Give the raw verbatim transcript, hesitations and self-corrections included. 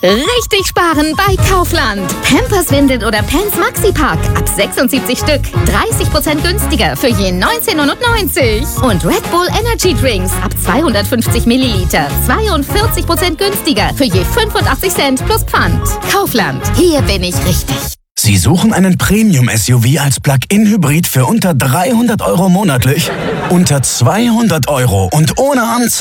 Richtig sparen bei Kaufland. Pampers, Windeln oder Pants Maxi-Pack ab sechsundsiebzig Stück. dreißig Prozent günstiger für je neunzehn neunundneunzig. Und Red Bull Energy Drinks ab zweihundertfünfzig Milliliter. zweiundvierzig Prozent günstiger für je fünfundachtzig Cent plus Pfand. Kaufland. Hier bin ich richtig. Sie suchen einen Premium-S U V als Plug-in-Hybrid für unter dreihundert Euro monatlich? Unter zweihundert Euro und ohne Anzahlung?